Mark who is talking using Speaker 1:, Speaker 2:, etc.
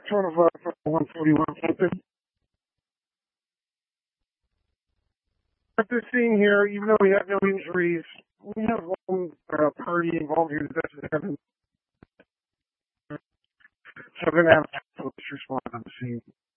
Speaker 1: sort of 141 something. At this scene here, even though we have no injuries, we have one party involved here that's having. So we're going to have police respond on the scene.